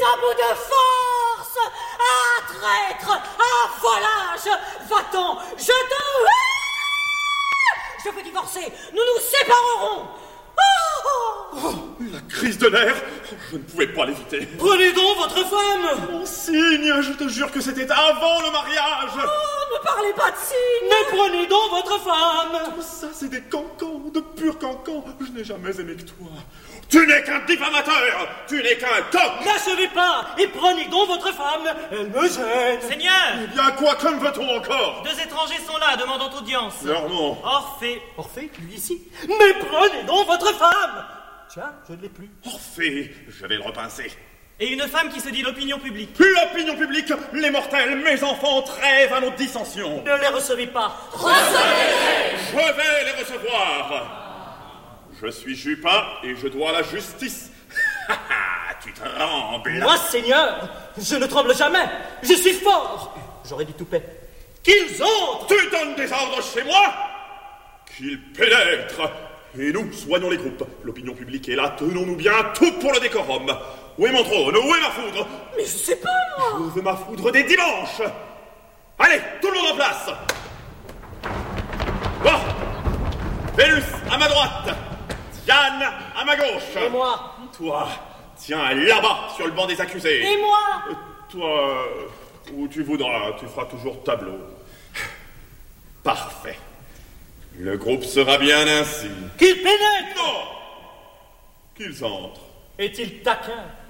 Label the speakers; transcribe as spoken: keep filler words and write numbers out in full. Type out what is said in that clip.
Speaker 1: à bout de force. Ah, traître. Ah, volage. Va-t'en. Je te... Je veux divorcer. Nous nous séparerons. Oh,
Speaker 2: oh, la crise de nerfs. Je ne pouvais pas l'éviter.
Speaker 1: Prenez donc votre femme.
Speaker 2: Mon signe, je te jure que c'était avant le mariage.
Speaker 1: Oh, ne parlez pas de signe. Mais prenez donc votre femme.
Speaker 2: Tout ça, c'est des cancans, de purs cancans. Je n'ai jamais aimé que toi. Tu n'es qu'un diffamateur. Tu n'es qu'un coq.
Speaker 1: N'achevez pas et prenez donc votre femme. Elle me gêne.
Speaker 3: Seigneur.
Speaker 2: Eh bien, quoi que me veut-on encore?
Speaker 3: Deux étrangers sont là, demandant audience.
Speaker 2: Leur nom?
Speaker 3: Orphée.
Speaker 1: Orphée, lui ici. Mais prenez donc votre femme. Tiens, je ne l'ai plus.
Speaker 2: Orphée, je vais le repincer.
Speaker 3: Et une femme qui se dit l'opinion publique.
Speaker 2: L'opinion publique, les mortels, mes enfants, trêve à nos dissensions.
Speaker 1: Ne les recevez pas.
Speaker 2: Recevez-les. Je vais les recevoir. Je suis Jupin et je dois la justice. Tu trembles.
Speaker 1: Moi, Seigneur, je ne tremble jamais. Je suis fort. J'aurais dit tout paix. Qu'ils entrent.
Speaker 2: Tu donnes des ordres chez moi? Qu'ils pénètrent. Et nous, soignons les groupes. L'opinion publique est là, tenons-nous bien, tout pour le décorum. Où est mon trône? Où est ma foudre?
Speaker 1: Mais je sais pas, moi.
Speaker 2: Je veux ma foudre des dimanches. Allez, tout le monde en place. Bon. Vénus, à ma droite. Diane, à ma gauche.
Speaker 1: Et moi?
Speaker 2: Toi, tiens, là-bas, sur le banc des accusés.
Speaker 1: Et moi?
Speaker 2: euh, Toi, euh, où tu voudras, tu feras toujours tableau. Parfait. Le groupe sera bien ainsi.
Speaker 1: Qu'ils pénètrent.
Speaker 2: Non. Qu'ils entrent.
Speaker 1: Est-il taquin?